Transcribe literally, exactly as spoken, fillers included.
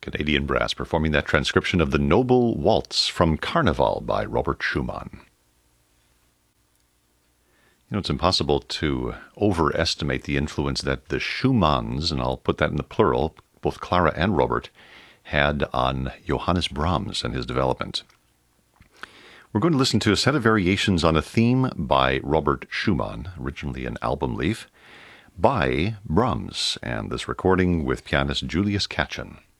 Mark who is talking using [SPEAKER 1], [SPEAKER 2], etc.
[SPEAKER 1] Canadian Brass performing that transcription of the Noble Waltz from Carnival by Robert Schumann. You know, it's impossible to overestimate the influence that the Schumanns, and I'll put that in the plural, both Clara and Robert, had on Johannes Brahms and his development. We're going to listen to a set of variations on a theme by Robert Schumann, originally an album leaf, by Brahms, and this recording with pianist Julius Katchen.